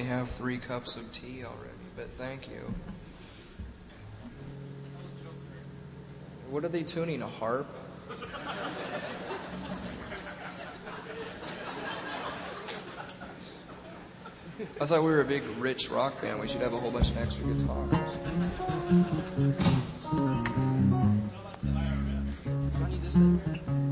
have 3 cups of tea already, but thank you. What are they tuning, a harp? I thought we were a big, rich rock band. We should have a whole bunch of extra guitars. Do I need this thing?